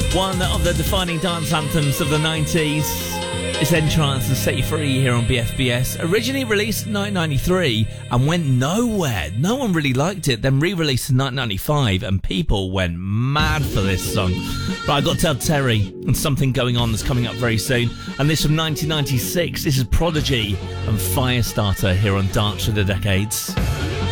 One of the defining dance anthems of the 90s is Entrance and Set You Free here on BFBS. Originally released in 1993 and went nowhere. No one really liked it. Then re-released in 1995 and people went mad for this song. Right, I've got to tell Terry and Something Going On that's coming up very soon. And this from 1996. This is Prodigy and Firestarter here on Dance Through the Decades.